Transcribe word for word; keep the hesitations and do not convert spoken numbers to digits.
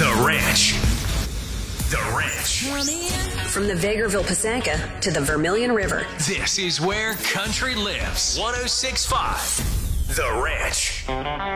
The Ranch. The Ranch. From the Vegreville Pasanka to the Vermilion River. This is where country lives. one oh six point five The Ranch.